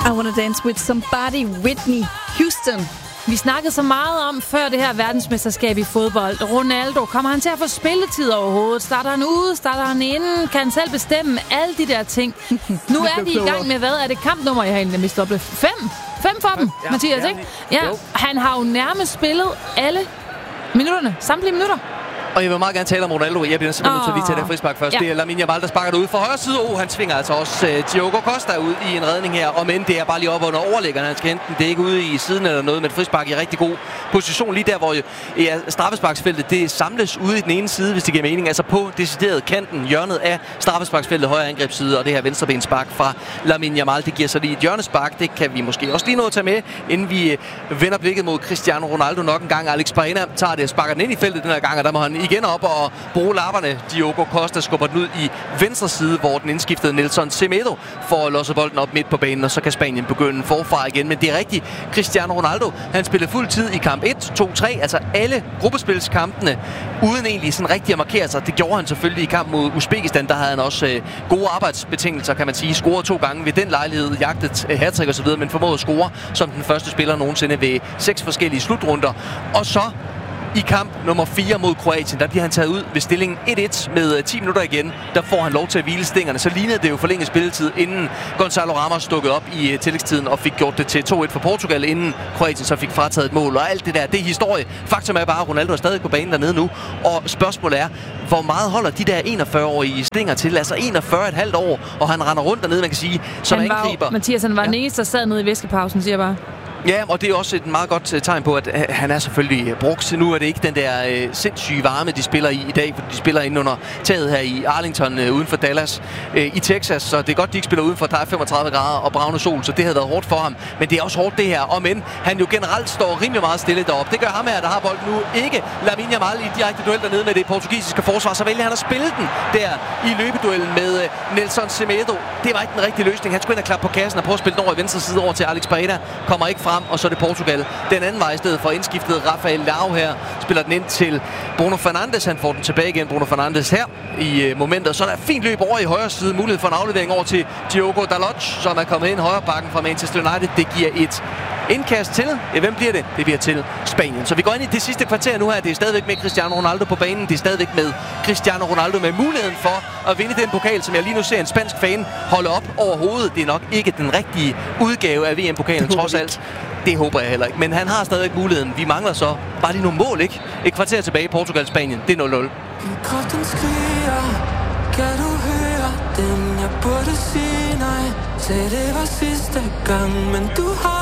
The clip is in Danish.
I Wanna Dance With Somebody, Whitney Houston. Vi snakkede så meget om før det her verdensmesterskab i fodbold. Ronaldo, kommer han til at få spilletid overhovedet? Starter han ude? Starter han inde? Kan han selv bestemme? Alle de der ting. Nu er vi i gang med, hvad er det kampnummer, jeg har egentlig mistet op? 5 for dem, ja, Mathias, ikke? Ja, han har jo nærmest spillet alle minutterne. Samtlige minutter. Og jeg vil meget gerne tale om Ronaldo. Jeg bliver simpelthen nødt til at lige tage det frispark først. Ja. Det er Lamine Yamal, der sparker det ud fra højre side. Han tvinger altså også Diogo Costa ud i en redning her. Og men det er bare lige op under overlæggeren. Han skal enten det er ikke ude i siden eller noget, men frispark i rigtig god position. Lige der, hvor straffesparksfeltet det samles ude i den ene side, hvis det giver mening. Altså på decideret kanten, hjørnet af straffesparksfeltet, højre angrebsside. Og det her venstrebenspark fra Lamine Yamal, det giver så lige et hjørnespark. Det kan vi måske også lige nå at tage med, inden vi vender blikket mod Cristiano Ronaldo nok en gang. Alex Baena tager det og sparker den ind i feltet den her gang, og der må han igen op og bruge lapperne. Diogo Costa skubber den ud i venstre side, hvor den indskiftede Nelson Semedo får losset bolden op midt på banen, og så kan Spanien begynde forfra igen. Men det er rigtigt. Cristiano Ronaldo, han spillede fuld tid i kamp 1, 2, 3, altså alle gruppespilskampene, uden egentlig sådan rigtig at markere sig. Det gjorde han selvfølgelig i kamp mod Uzbekistan. Der havde han også gode arbejdsbetingelser, kan man sige. Scorede 2 gange ved den lejlighed, jagtet hattrick og så videre, men formåede at score som den første spiller nogensinde ved 6 forskellige slutrunder. Og så i kamp nummer 4 mod Kroatien, der bliver han taget ud ved stillingen 1-1 med 10 minutter igen. Der får han lov til at hvile stængerne. Så lignede det jo forlænget spilletid, inden Gonzalo Ramos dukkede op i tillægstiden og fik gjort det til 2-1 for Portugal, inden Kroatien så fik frataget et mål. Og alt det der, det er historie. Faktum er bare, at Ronaldo er stadig på banen dernede nu. Og spørgsmålet er, hvor meget holder de der 41-årige stænger til? Altså 41,5 år, og han render rundt dernede, man kan sige, som angriber. Mathias, han var den eneste, der sad nede i væskepausen, siger jeg bare. Ja, og det er også et meget godt tegn på, at han er selvfølgelig brugt. Nu er det ikke den der sindssyge varme, de spiller i dag, for de spiller inde under taget her i Arlington uden for Dallas i Texas. Så det er godt, de ikke spiller udenfor. Der er 35 grader og bravende sol, så det havde været hårdt for ham. Men det er også hårdt det her. Og men han jo generelt står rimelig meget stille deroppe. Det gør ham her, der har bolden nu. Ikke Lamine Yamal i direkte duel dernede med det portugisiske forsvar. Så vælger han at spille den der i løbeduellen med Nelson Semedo. Det var ikke den rigtige løsning. Han skulle ind og klappe på kassen og prøve at spille den over i venstre side over til Alex Baena. Kommer ikke frem, og så er det Portugal den anden vej i stedet for. Indskiftet Rafael Leao her, spiller den ind til Bruno Fernandes. Han får den tilbage igen, Bruno Fernandes her i momentet. Så der er fint løb over i højre side, mulighed for en aflevering over til Diogo Dalot, som er kommet ind højre bakken fra Manchester United. Det giver et indkast til. Ja, hvem bliver det? Det bliver til Spanien. Så vi går ind i det sidste kvarter nu her. Det er stadigvæk med Cristiano Ronaldo på banen. Det er stadigvæk med Cristiano Ronaldo med muligheden for at vinde den pokal, som jeg lige nu ser en spansk fan holde op over hovedet. Det er nok ikke den rigtige udgave af VM-pokalen, trods alt. Det håber jeg heller ikke. Men han har stadigvæk muligheden. Vi mangler så bare lige nogle mål, ikke? Et kvarter tilbage i Portugal-Spanien. Det er 0-0. Kraften skriger, kan du høre den? Jeg burde sige nej. Sagde det var sidste gang, men du har